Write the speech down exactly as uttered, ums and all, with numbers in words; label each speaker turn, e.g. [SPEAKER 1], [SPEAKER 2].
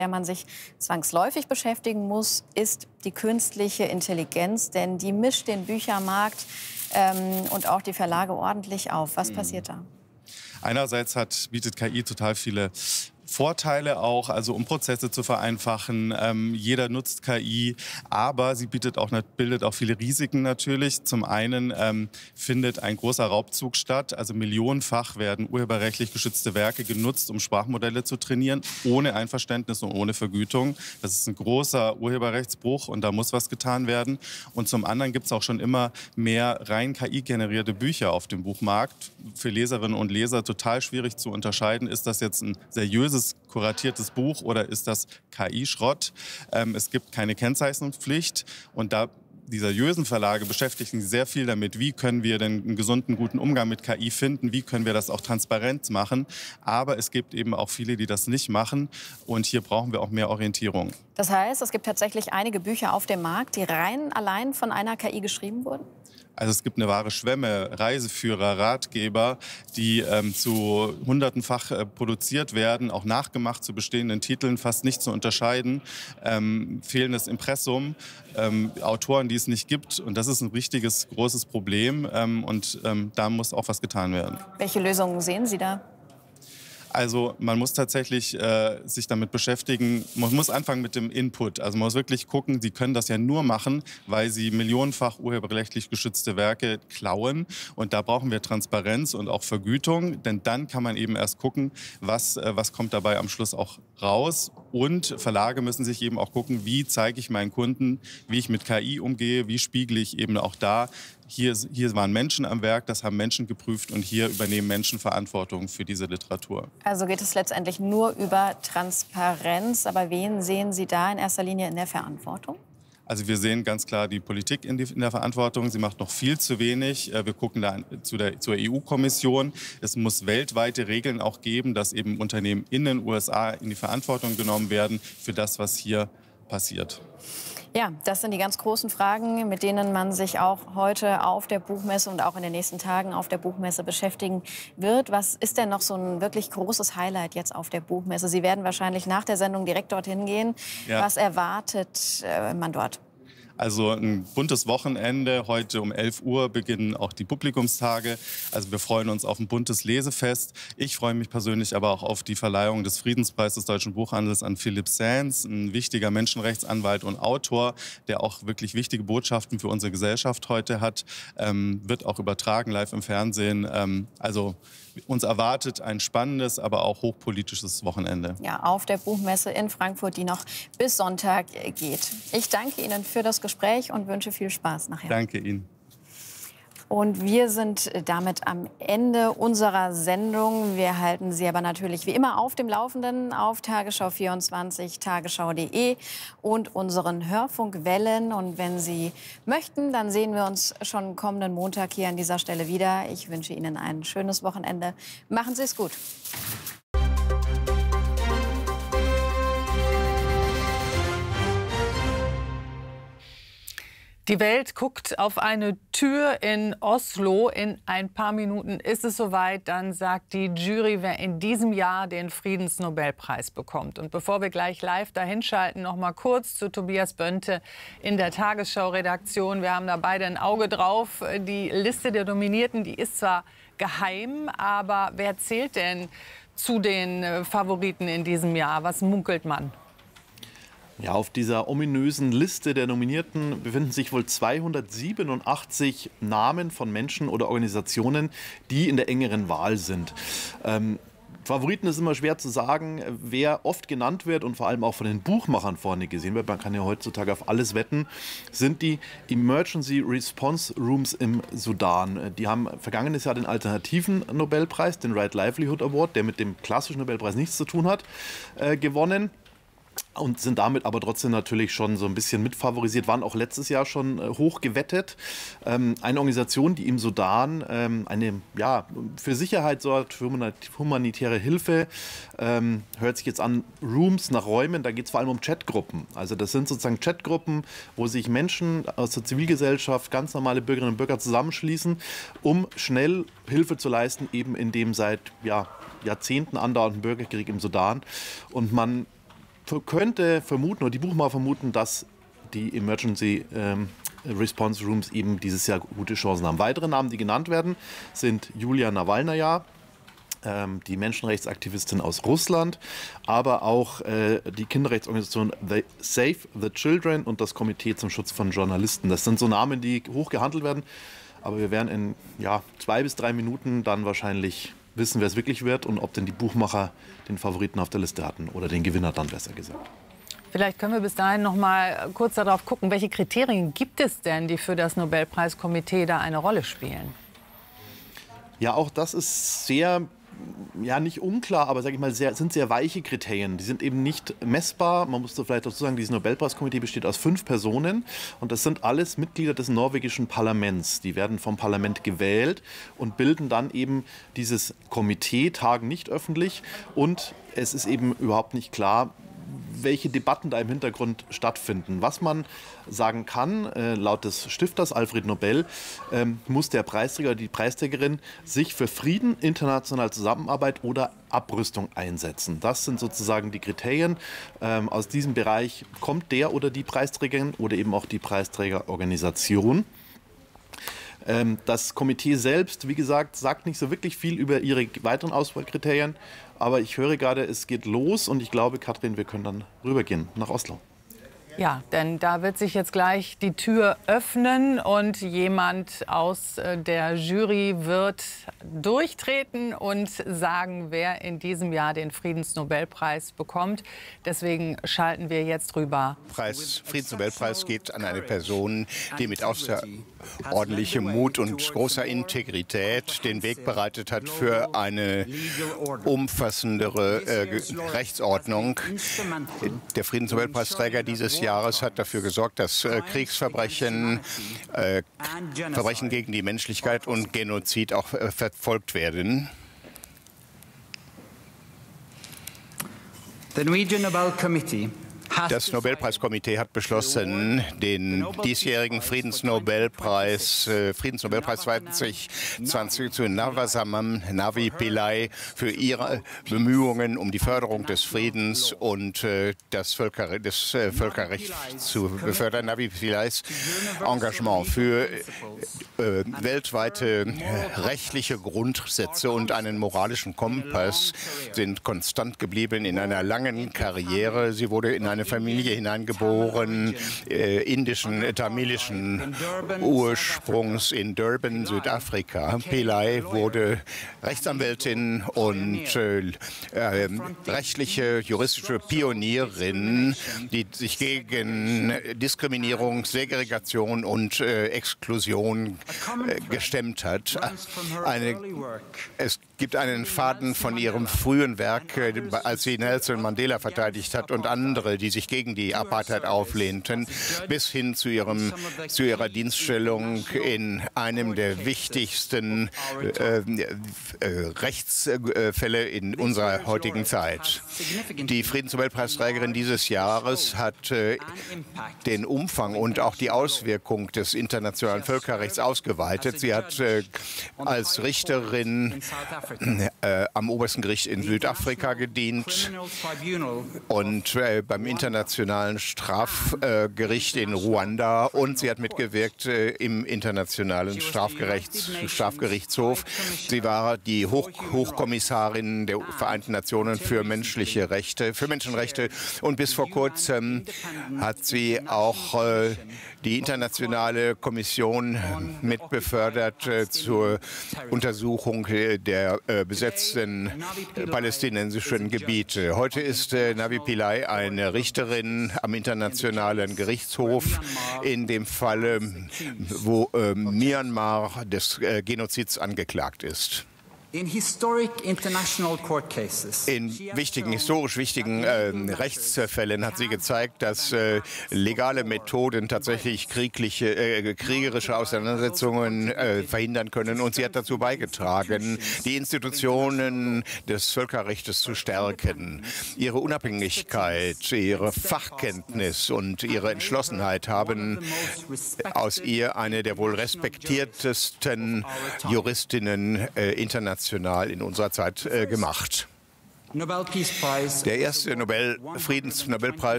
[SPEAKER 1] der man sich zwangsläufig beschäftigen muss, ist die künstliche Intelligenz. Denn die mischt den Büchermarkt ähm, und auch die Verlage ordentlich auf. Was passiert da?
[SPEAKER 2] Einerseits hat, bietet K I total viele Vorteile auch, also um Prozesse zu vereinfachen. Ähm, jeder nutzt K I, aber sie bietet auch, bildet auch viele Risiken natürlich. Zum einen ähm, findet ein großer Raubzug statt. Also millionenfach werden urheberrechtlich geschützte Werke genutzt, um Sprachmodelle zu trainieren, ohne Einverständnis und ohne Vergütung. Das ist ein großer Urheberrechtsbruch und da muss was getan werden. Und zum anderen gibt es auch schon immer mehr rein K I-generierte Bücher auf dem Buchmarkt. Für Leserinnen und Leser total schwierig zu unterscheiden, ist das jetzt ein seriöses kuratiertes Buch oder ist das K I-Schrott? Ähm, es gibt keine Kennzeichnungspflicht und da die seriösen Verlage beschäftigen sich sehr viel damit, wie können wir denn einen gesunden, guten Umgang mit K I finden, wie können wir das auch transparent machen. Aber es gibt eben auch viele, die das nicht machen und hier brauchen wir auch mehr Orientierung.
[SPEAKER 1] Das heißt, es gibt tatsächlich einige Bücher auf dem Markt, die rein allein von einer K I geschrieben wurden?
[SPEAKER 2] Also es gibt eine wahre Schwemme, Reiseführer, Ratgeber, die ähm, zu hundertenfach äh, produziert werden, auch nachgemacht zu bestehenden Titeln, fast nicht zu unterscheiden. Ähm, fehlendes Impressum, ähm, Autoren, die es nicht gibt. Und das ist ein richtiges, großes Problem. Ähm, und ähm, da muss auch was getan werden.
[SPEAKER 1] Welche Lösungen sehen Sie da?
[SPEAKER 2] Also man muss tatsächlich äh, sich damit beschäftigen, man muss anfangen mit dem Input. Also man muss wirklich gucken, sie können das ja nur machen, weil sie millionenfach urheberrechtlich geschützte Werke klauen. Und da brauchen wir Transparenz und auch Vergütung, denn dann kann man eben erst gucken, was, äh, was kommt dabei am Schluss auch raus. Und Verlage müssen sich eben auch gucken, wie zeige ich meinen Kunden, wie ich mit K I umgehe, wie spiegle ich eben auch da. Hier, hier waren Menschen am Werk, das haben Menschen geprüft und hier übernehmen Menschen Verantwortung für diese Literatur.
[SPEAKER 1] Also geht es letztendlich nur über Transparenz. Aber wen sehen Sie da in erster Linie in der Verantwortung?
[SPEAKER 2] Also wir sehen ganz klar die Politik in, die, in der Verantwortung. Sie macht noch viel zu wenig. Wir gucken da zu der, zur E U-Kommission. Es muss weltweite Regeln auch geben, dass eben Unternehmen in den U S A in die Verantwortung genommen werden für das, was hier passiert.
[SPEAKER 1] Ja, das sind die ganz großen Fragen, mit denen man sich auch heute auf der Buchmesse und auch in den nächsten Tagen auf der Buchmesse beschäftigen wird. Was ist denn noch so ein wirklich großes Highlight jetzt auf der Buchmesse? Sie werden wahrscheinlich nach der Sendung direkt dorthin gehen. Ja. Was erwartet äh, man dort?
[SPEAKER 2] Also ein buntes Wochenende. Heute um elf Uhr beginnen auch die Publikumstage. Also wir freuen uns auf ein buntes Lesefest. Ich freue mich persönlich aber auch auf die Verleihung des Friedenspreises des deutschen Buchhandels an Philipp Sands, ein wichtiger Menschenrechtsanwalt und Autor, der auch wirklich wichtige Botschaften für unsere Gesellschaft heute hat. Ähm, wird auch übertragen live im Fernsehen. Ähm, also uns erwartet ein spannendes, aber auch hochpolitisches Wochenende.
[SPEAKER 1] Ja, auf der Buchmesse in Frankfurt, die noch bis Sonntag geht. Ich danke Ihnen für das Gespräch und wünsche viel Spaß nachher.
[SPEAKER 2] Danke Ihnen.
[SPEAKER 1] Und wir sind damit am Ende unserer Sendung. Wir halten Sie aber natürlich wie immer auf dem Laufenden auf Tagesschau vierundzwanzig, tagesschau punkt de und unseren Hörfunkwellen. Und wenn Sie möchten, dann sehen wir uns schon kommenden Montag hier an dieser Stelle wieder. Ich wünsche Ihnen ein schönes Wochenende. Machen Sie es gut.
[SPEAKER 3] Die Welt guckt auf eine Tür in Oslo. In ein paar Minuten ist es soweit. Dann sagt die Jury, wer in diesem Jahr den Friedensnobelpreis bekommt. Und bevor wir gleich live dahinschalten, noch mal kurz zu Tobias Bönte in der Tagesschau-Redaktion. Wir haben da beide ein Auge drauf. Die Liste der Nominierten, die ist zwar geheim, aber wer zählt denn zu den Favoriten in diesem Jahr? Was munkelt man?
[SPEAKER 4] Ja, auf dieser ominösen Liste der Nominierten befinden sich wohl zweihundertsiebenundachtzig Namen von Menschen oder Organisationen, die in der engeren Wahl sind. Ähm, Favoriten ist immer schwer zu sagen, wer oft genannt wird und vor allem auch von den Buchmachern vorne gesehen wird, man kann ja heutzutage auf alles wetten, sind die Emergency Response Rooms im Sudan. Die haben vergangenes Jahr den alternativen Nobelpreis, den Right Livelihood Award, der mit dem klassischen Nobelpreis nichts zu tun hat, äh, gewonnen. Und sind damit aber trotzdem natürlich schon so ein bisschen mitfavorisiert, waren auch letztes Jahr schon äh, hoch gewettet. Ähm, eine Organisation, die im Sudan ähm, eine, ja, für Sicherheit sorgt, für humanitäre Hilfe, ähm, hört sich jetzt an, Rooms nach Räumen, da geht es vor allem um Chatgruppen. Also das sind sozusagen Chatgruppen, wo sich Menschen aus der Zivilgesellschaft, ganz normale Bürgerinnen und Bürger zusammenschließen, um schnell Hilfe zu leisten, eben in dem seit ja, Jahrzehnten andauernden Bürgerkrieg im Sudan. Und man könnte vermuten, oder die Buchmacher vermuten, dass die Emergency ähm, Response Rooms eben dieses Jahr gute Chancen haben. Weitere Namen, die genannt werden, sind Julia Nawalnaja, ähm, die Menschenrechtsaktivistin aus Russland, aber auch äh, die Kinderrechtsorganisation The Save the Children und das Komitee zum Schutz von Journalisten. Das sind so Namen, die hoch gehandelt werden, aber wir werden in ja, zwei bis drei Minuten dann wahrscheinlich wissen, wer es wirklich wird und ob denn die Buchmacher den Favoriten auf der Liste hatten oder den Gewinner dann besser gesagt.
[SPEAKER 3] Vielleicht können wir bis dahin noch mal kurz darauf gucken, welche Kriterien gibt es denn, die für das Nobelpreiskomitee da eine Rolle spielen?
[SPEAKER 4] Ja, auch das ist sehr, ja nicht unklar, aber sage ich mal, sehr, sind sehr weiche Kriterien. Die sind eben nicht messbar. Man muss so vielleicht dazu sagen, dieses Nobelpreiskomitee besteht aus fünf Personen und das sind alles Mitglieder des norwegischen Parlaments. Die werden vom Parlament gewählt und bilden dann eben dieses Komitee, tagen nicht öffentlich und es ist eben überhaupt nicht klar, welche Debatten da im Hintergrund stattfinden. Was man sagen kann, äh, laut des Stifters Alfred Nobel, ähm, muss der Preisträger oder die Preisträgerin sich für Frieden, internationale Zusammenarbeit oder Abrüstung einsetzen. Das sind sozusagen die Kriterien. Ähm, aus diesem Bereich kommt der oder die Preisträgerin oder eben auch die Preisträgerorganisation. Ähm, das Komitee selbst, wie gesagt, sagt nicht so wirklich viel über ihre weiteren Auswahlkriterien. Aber ich höre gerade, es geht los und ich glaube, Katrin, wir können dann rübergehen nach Oslo.
[SPEAKER 3] Ja, denn da wird sich jetzt gleich die Tür öffnen und jemand aus der Jury wird durchtreten und sagen, wer in diesem Jahr den Friedensnobelpreis bekommt. Deswegen schalten wir jetzt rüber.
[SPEAKER 5] Preis, Friedensnobelpreis geht an eine Person, die mit außerordentlichem Mut und großer Integrität den Weg bereitet hat für eine umfassendere äh, Rechtsordnung. Der Friedensnobelpreisträger dieses Jahres hat dafür gesorgt, dass äh, Kriegsverbrechen, äh, Verbrechen gegen die Menschlichkeit und Genozid auch äh, verfolgt werden.
[SPEAKER 6] The Norwegian Nobel Committee
[SPEAKER 5] Das Nobelpreiskomitee hat beschlossen, den diesjährigen Friedensnobelpreis, äh, Friedensnobelpreis zwanzig zwanzig zu Navasamam Navi Pillai für ihre Bemühungen um die Förderung des Friedens und äh, das, Völker, das äh, Völkerrecht zu befördern. Navi Pillais Engagement für äh, weltweite äh, rechtliche Grundsätze und einen moralischen Kompass sind konstant geblieben in einer langen Karriere. Sie wurde in eine Familie hineingeboren, äh, indischen, tamilischen Ursprungs in Durban, Südafrika. Pillai wurde Rechtsanwältin und äh, äh, rechtliche, juristische Pionierin, die sich gegen Diskriminierung, Segregation und äh, Exklusion äh, gestemmt hat. Eine, es gibt einen Faden von ihrem frühen Werk, äh, als sie Nelson Mandela verteidigt hat und andere, die sich gegen die Apartheid auflehnten, bis hin zu, ihrem, zu ihrer Dienststellung in einem der wichtigsten äh, äh, Rechtsfälle in unserer heutigen Zeit. Die Friedensnobelpreisträgerin dieses Jahres hat äh, den Umfang und auch die Auswirkung des internationalen Völkerrechts ausgeweitet. Sie hat äh, als Richterin äh, am obersten Gericht in Südafrika gedient und äh, beim internationalen Strafgericht in Ruanda und sie hat mitgewirkt äh, im internationalen Strafgerichts, Strafgerichtshof. Sie war die Hoch Hochkommissarin der Vereinten Nationen für menschliche Rechte, für Menschenrechte und bis vor kurzem hat sie auch äh, die internationale Kommission mit befördert äh, zur Untersuchung äh, der äh, besetzten äh, palästinensischen Gebiete. Heute ist äh, Navi Pillai eine Richterin am Internationalen Gerichtshof in dem Falle, wo äh, Myanmar des äh, Genozids angeklagt ist.
[SPEAKER 6] In historic international court cases,
[SPEAKER 5] In wichtigen, historisch wichtigen äh, Rechtsfällen hat sie gezeigt, dass äh, legale Methoden tatsächlich kriegliche, äh, kriegerische Auseinandersetzungen äh, verhindern können. Und sie hat dazu beigetragen, die Institutionen des Völkerrechts zu stärken. Ihre Unabhängigkeit, ihre Fachkenntnis und ihre Entschlossenheit haben aus ihr eine der wohl respektiertesten Juristinnen äh, international in unserer Zeit äh, gemacht. Der erste Nobel Friedensnobelpreis